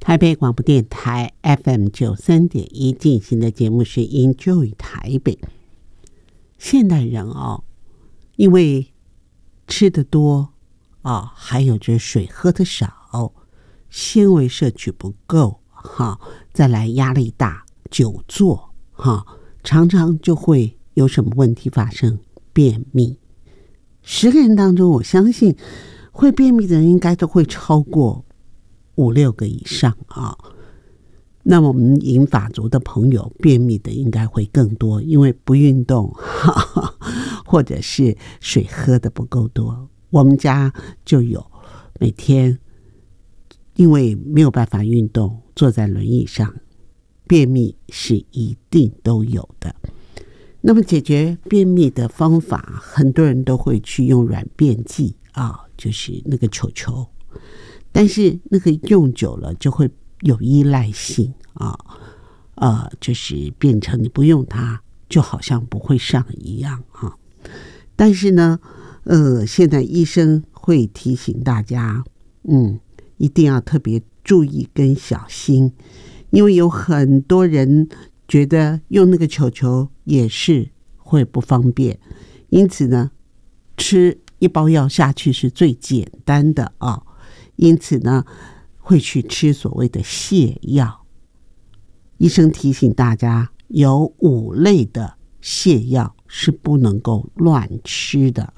台北广播电台 FM93.1 进行的节目是 Enjoy 台北。现代人因为吃得多还有就是水喝得少，纤维摄取不够再来压力大，久坐常常就会有什么问题发生？便秘。10个人当中，我相信会便秘的人应该都会超过5-6个以上那么我们银发族的朋友便秘的应该会更多，因为不运动或者是水喝的不够多。我们家就有每天因为没有办法运动，坐在轮椅上，便秘是一定都有的。那么解决便秘的方法，很多人都会去用软便剂就是那个球球，但是那个用久了就会有依赖性就是变成你不用它就好像不会上一样但是呢现在医生会提醒大家一定要特别注意跟小心，因为有很多人觉得用那个球球也是会不方便，因此呢吃一包药下去是最简单的因此呢会去吃所谓的泻药。医生提醒大家，有5类的泻药是不能够乱吃的